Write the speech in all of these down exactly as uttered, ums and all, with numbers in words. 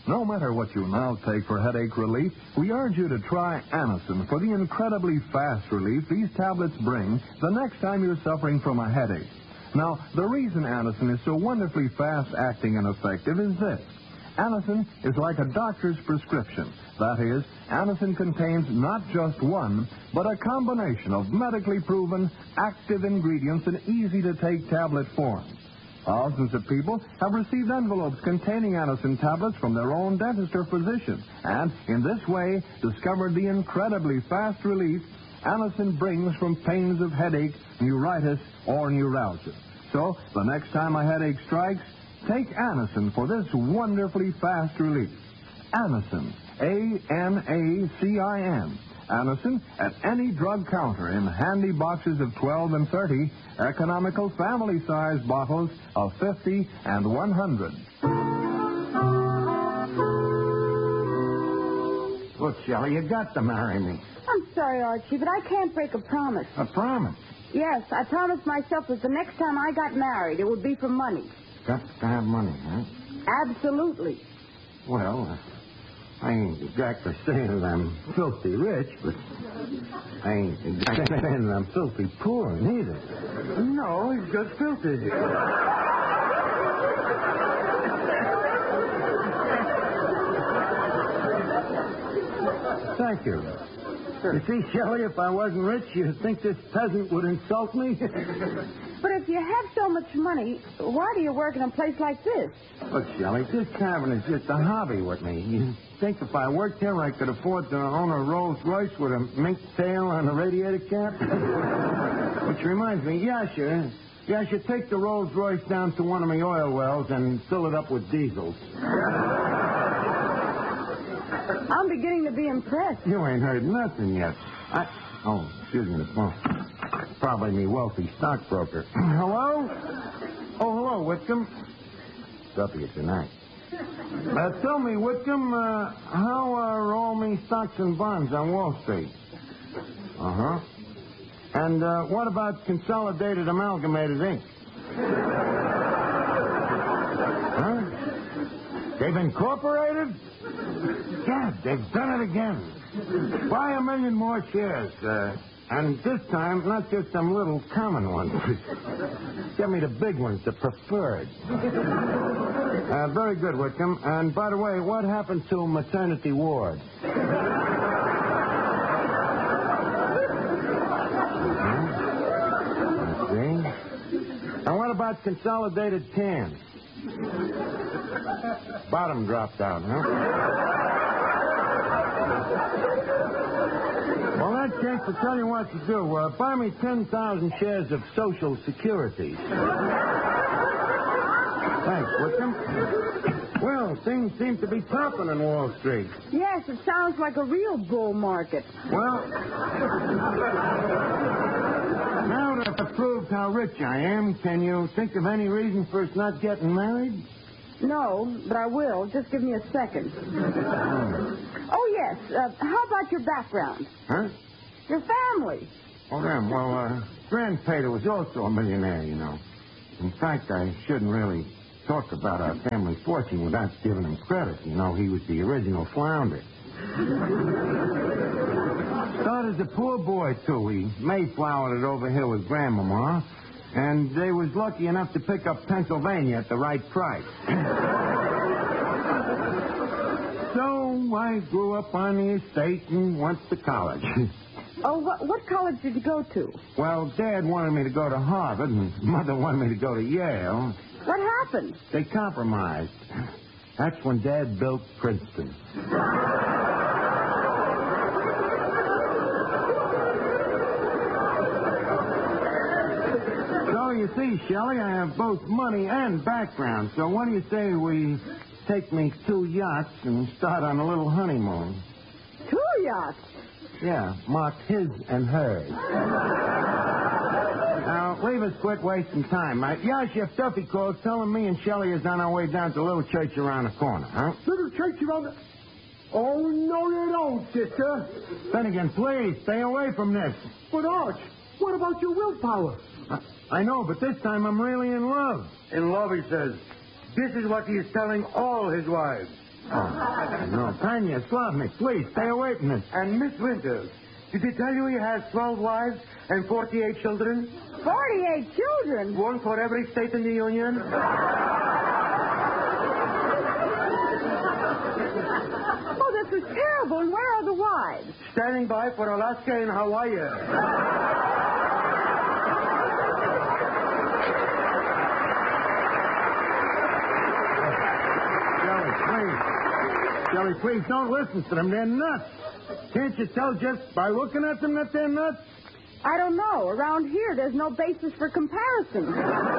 No matter what you now take for headache relief, we urge you to try Anacin for the incredibly fast relief these tablets bring the next time you're suffering from a headache. Now, the reason Anacin is so wonderfully fast-acting and effective is this. Anacin is like a doctor's prescription. That is, Anacin contains not just one, but a combination of medically proven, active ingredients in easy-to-take tablet form. Thousands of people have received envelopes containing Anacin tablets from their own dentist or physician, and in this way discovered the incredibly fast relief Anacin brings from pains of headache, neuritis, or neuralgia. So, the next time a headache strikes, take Anacin for this wonderfully fast relief. Anacin, A N A C I N. Anacin at any drug counter in handy boxes of twelve and thirty, economical family-sized bottles of fifty and one hundred. Look, Shelley, you got to marry me. I'm sorry, Archie, but I can't break a promise. A promise? Yes, I promised myself that the next time I got married, it would be for money. Got to have money, huh? Absolutely. Well, uh, I ain't exactly saying that I'm filthy rich, but I ain't exactly saying that I'm filthy poor neither. No, he's just filthy. Thank you. You see, Shelley, if I wasn't rich, you'd think this peasant would insult me. But if you have so much money, why do you work in a place like this? Look, Shelley, this tavern is just a hobby with me. You think if I worked here, I could afford to own a Rolls Royce with a mink tail and a radiator cap? Which reminds me, Yasha, Yasha, take the Rolls Royce down to one of my oil wells and fill it up with diesels. I'm beginning to be impressed. You ain't heard nothing yet. I... Oh, excuse me, the phone. Probably me wealthy stockbroker. Hello? Oh, hello, Whitcomb. W tonight. Uh, tell me, Whitcomb, uh, how are all me stocks and bonds on Wall Street? Uh-huh. And uh, what about Consolidated Amalgamated Incorporated? Huh? They've incorporated? Yeah, they've done it again. Buy a million more shares, uh, and this time, not just some little common ones. Get me the big ones, the preferred. Uh, very good, Whitcomb. And by the way, what happened to maternity ward? Uh-huh. I see. And what about Consolidated Cans? Bottom dropped out, huh? Well, in that case, I'll tell you what to do. Uh, buy me ten thousand shares of Social Security. Thanks, Whitcomb. Well, things seem to be popping in Wall Street. Yes, it sounds like a real bull market. Well, now that I've proved how rich I am, can you think of any reason for us not getting married? No, but I will. Just give me a second. Oh, yes. Uh, how about your background? Huh? Your family. Oh, damn. Well, uh, Grandpater was also a millionaire, you know. In fact, I shouldn't really talk about our family fortune without giving him credit. You know, he was the original flounder. Started as a poor boy, too. He Mayflowered it over here with Grandmama. And they was lucky enough to pick up Pennsylvania at the right price. So I grew up on the estate and went to college. Oh, what, what college did you go to? Well, Dad wanted me to go to Harvard, and Mother wanted me to go to Yale. What happened? They compromised. That's when Dad built Princeton. So you see, Shelley, I have both money and background. So what do you say we take me two yachts and start on a little honeymoon? Two yachts? Yeah, marked his and hers. Now, leave us quit wasting time. Uh, yeah, if Duffy calls, tell him me and Shelley is on our way down to a little church around the corner, huh? Little church around the... Oh, no, you don't, sister. Finnegan, please, stay away from this. But, Arch, what about your willpower? Uh, I know, but this time I'm really in love. In love, he says. This is what he is telling all his wives. Oh, no, Tanya, Slavnik, please, stay away from this. And Miss Winters, did he tell you he has twelve wives and forty-eight children? Forty-eight children? One for every state in the Union? Oh, this is terrible. And where are the wives? Standing by for Alaska and Hawaii. Jelly, please. Jelly, please, don't listen to them. They're nuts. Can't you tell just by looking at them that they're nuts? I don't know. Around here, there's no basis for comparison.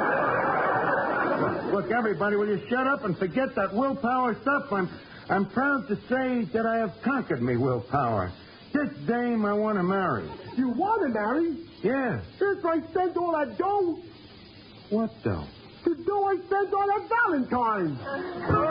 Look, everybody, will you shut up and forget that willpower stuff? I'm, I'm proud to say that I have conquered me willpower. This dame I want to marry. You want to marry? Yeah. Since I spent all that dough, What dough? the dough I spent on a Valentine.